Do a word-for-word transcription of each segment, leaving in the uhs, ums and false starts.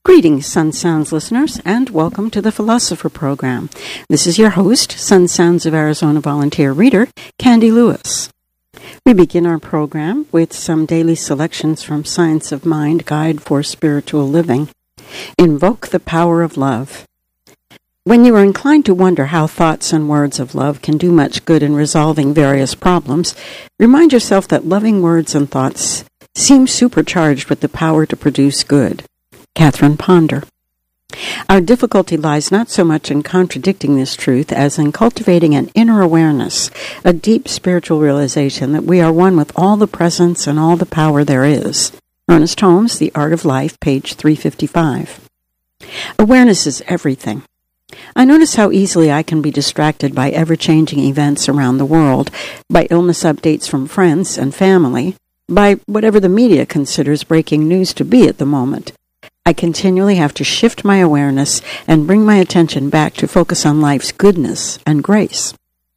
Greetings, Sun Sounds listeners, and welcome to the Philosopher Program. This is your host, Sun Sounds of Arizona volunteer reader, Candy Lewis. We begin our program with some daily selections from Science of Mind Guide for Spiritual Living. Invoke the power of love. When you are inclined to wonder how thoughts and words of love can do much good in resolving various problems, remind yourself that loving words and thoughts seem supercharged with the power to produce good. Catherine Ponder. Our difficulty lies not so much in contradicting this truth as in cultivating an inner awareness, a deep spiritual realization that we are one with all the presence and all the power there is. Ernest Holmes, The Art of Life, page three fifty-five. Awareness is everything. I notice how easily I can be distracted by ever-changing events around the world, by illness updates from friends and family, by whatever the media considers breaking news to be at the moment. I continually have to shift my awareness and bring my attention back to focus on life's goodness and grace.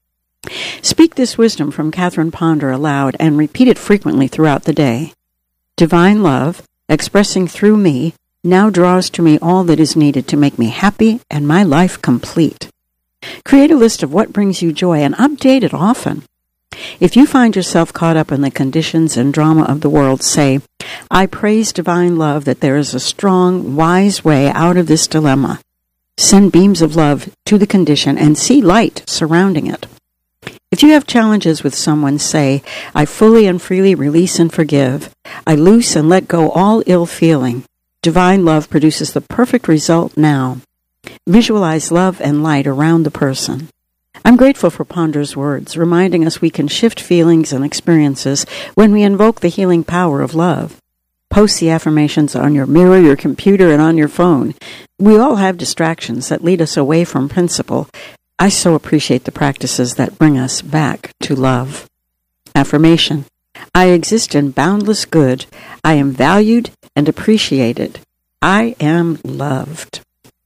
Speak this wisdom from Catherine Ponder aloud and repeat it frequently throughout the day. Divine love, expressing through me, now draws to me all that is needed to make me happy and my life complete. Create a list of what brings you joy and update it often. If you find yourself caught up in the conditions and drama of the world, say, I praise divine love that there is a strong, wise way out of this dilemma. Send beams of love to the condition and see light surrounding it. If you have challenges with someone, say, I fully and freely release and forgive. I loose and let go all ill feeling. Divine love produces the perfect result now. Visualize love and light around the person. I'm grateful for Ponder's words, reminding us we can shift feelings and experiences when we invoke the healing power of love. Post the affirmations on your mirror, your computer, and on your phone. We all have distractions that lead us away from principle. I so appreciate the practices that bring us back to love. Affirmation. I exist in boundless good. I am valued and appreciated. I am loved.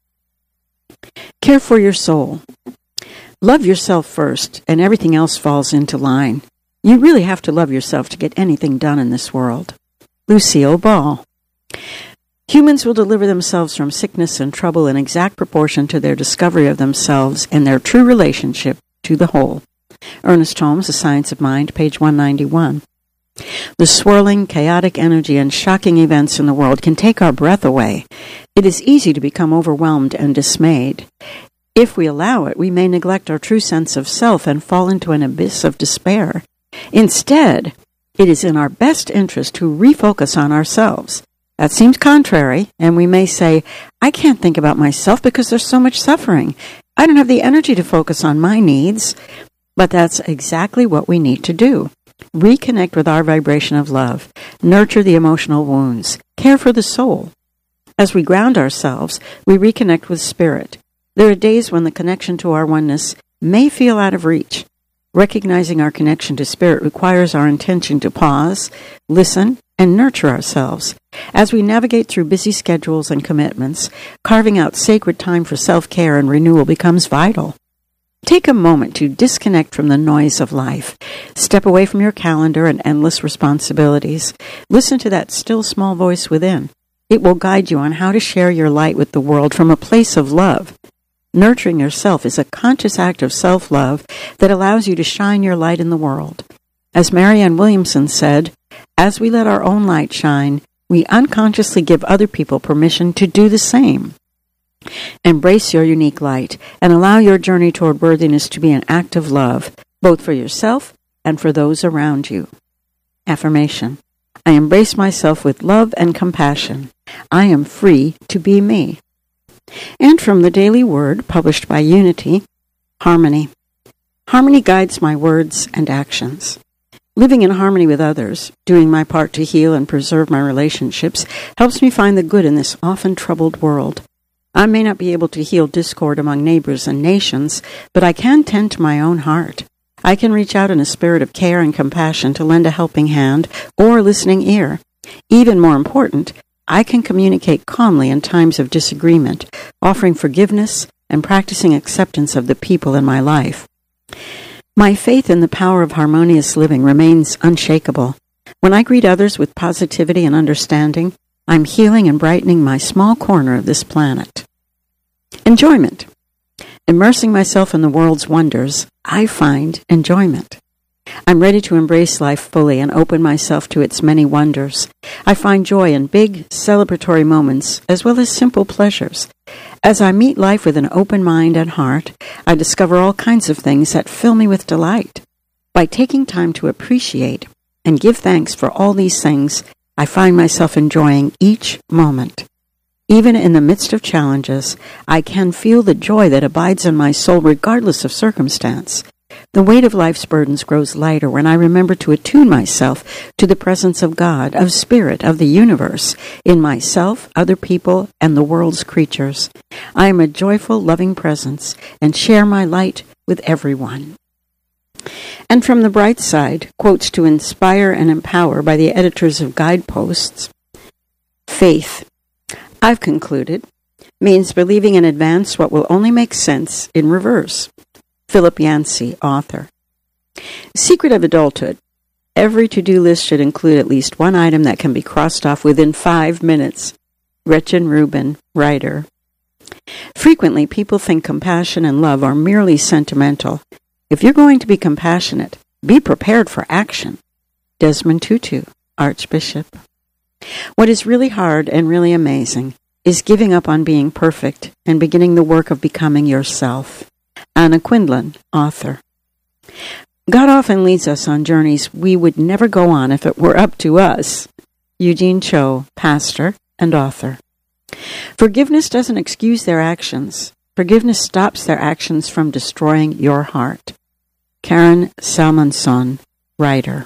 Care for your soul. Love yourself first, and everything else falls into line. You really have to love yourself to get anything done in this world. Lucille Ball. Humans will deliver themselves from sickness and trouble in exact proportion to their discovery of themselves and their true relationship to the whole. Ernest Holmes, The Science of Mind, page one ninety-one. The swirling, chaotic energy and shocking events in the world can take our breath away. It is easy to become overwhelmed and dismayed. If we allow it, we may neglect our true sense of self and fall into an abyss of despair. Instead, it is in our best interest to refocus on ourselves. That seems contrary, and we may say, I can't think about myself because there's so much suffering. I don't have the energy to focus on my needs. But that's exactly what we need to do. Reconnect with our vibration of love. Nurture the emotional wounds. Care for the soul. As we ground ourselves, we reconnect with spirit. There are days when the connection to our oneness may feel out of reach. Recognizing our connection to spirit requires our intention to pause, listen, and nurture ourselves. As we navigate through busy schedules and commitments, carving out sacred time for self-care and renewal becomes vital. Take a moment to disconnect from the noise of life. Step away from your calendar and endless responsibilities. Listen to that still small voice within. It will guide you on how to share your light with the world from a place of love. Nurturing yourself is a conscious act of self-love that allows you to shine your light in the world. As Marianne Williamson said, as we let our own light shine, we unconsciously give other people permission to do the same. Embrace your unique light and allow your journey toward worthiness to be an act of love, both for yourself and for those around you. Affirmation. I embrace myself with love and compassion. I am free to be me. And from the Daily Word, published by Unity, Harmony. Harmony guides my words and actions. Living in harmony with others, doing my part to heal and preserve my relationships, helps me find the good in this often troubled world. I may not be able to heal discord among neighbors and nations, but I can tend to my own heart. I can reach out in a spirit of care and compassion to lend a helping hand or a listening ear. Even more important, I can communicate calmly in times of disagreement, offering forgiveness and practicing acceptance of the people in my life. My faith in the power of harmonious living remains unshakable. When I greet others with positivity and understanding, I'm healing and brightening my small corner of this planet. Enjoyment. Immersing myself in the world's wonders, I find enjoyment. I'm ready to embrace life fully and open myself to its many wonders. I find joy in big, celebratory moments as well as simple pleasures. As I meet life with an open mind and heart, I discover all kinds of things that fill me with delight. By taking time to appreciate and give thanks for all these things, I find myself enjoying each moment. Even in the midst of challenges, I can feel the joy that abides in my soul regardless of circumstance. The weight of life's burdens grows lighter when I remember to attune myself to the presence of God, of Spirit, of the universe, in myself, other people, and the world's creatures. I am a joyful, loving presence and share my light with everyone. And from the bright side, quotes to inspire and empower by the editors of Guideposts. Faith, I've concluded, means believing in advance what will only make sense in reverse. Philip Yancey, author. Secret of adulthood. Every to-do list should include at least one item that can be crossed off within five minutes. Gretchen Rubin, writer. Frequently, people think compassion and love are merely sentimental. If you're going to be compassionate, be prepared for action. Desmond Tutu, Archbishop. What is really hard and really amazing is giving up on being perfect and beginning the work of becoming yourself. Anna Quindlen, author. God often leads us on journeys we would never go on if it were up to us. Eugene Cho, pastor and author. Forgiveness doesn't excuse their actions. Forgiveness stops their actions from destroying your heart. Karen Salmonson, writer.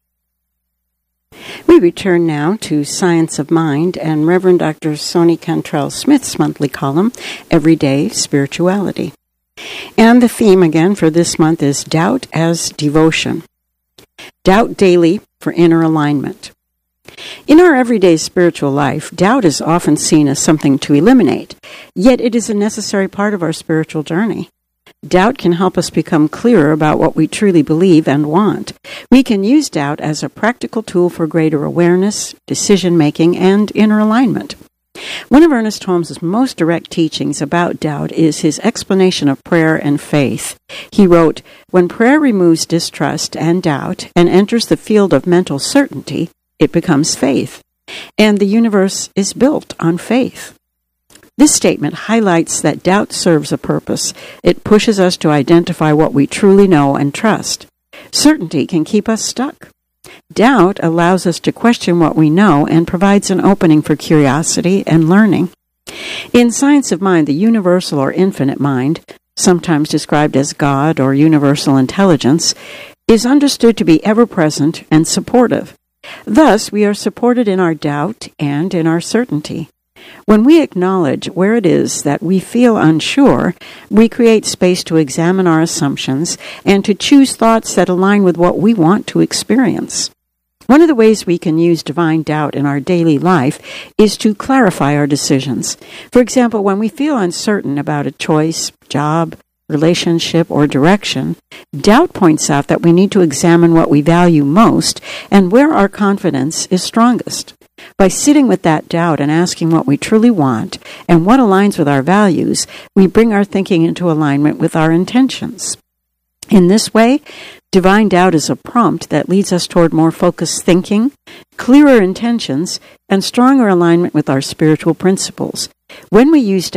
We return now to Science of Mind and Reverend Doctor Soni Cantrell Smith's monthly column, Everyday Spirituality. And the theme again for this month is Doubt as Devotion. Doubt daily for inner alignment. In our everyday spiritual life, doubt is often seen as something to eliminate, yet it is a necessary part of our spiritual journey. Doubt can help us become clearer about what we truly believe and want. We can use doubt as a practical tool for greater awareness, decision-making, and inner alignment. One of Ernest Holmes' most direct teachings about doubt is his explanation of prayer and faith. He wrote, "When prayer removes distrust and doubt and enters the field of mental certainty, it becomes faith, and the universe is built on faith." This statement highlights that doubt serves a purpose. It pushes us to identify what we truly know and trust. Certainty can keep us stuck. Doubt allows us to question what we know and provides an opening for curiosity and learning. In Science of Mind, the universal or infinite mind, sometimes described as God or universal intelligence, is understood to be ever-present and supportive. Thus, we are supported in our doubt and in our certainty. When we acknowledge where it is that we feel unsure, we create space to examine our assumptions and to choose thoughts that align with what we want to experience. One of the ways we can use divine doubt in our daily life is to clarify our decisions. For example, when we feel uncertain about a choice, job, relationship, or direction, doubt points out that we need to examine what we value most and where our confidence is strongest. By sitting with that doubt and asking what we truly want and what aligns with our values, we bring our thinking into alignment with our intentions. In this way, divine doubt is a prompt that leads us toward more focused thinking, clearer intentions, and stronger alignment with our spiritual principles. When we use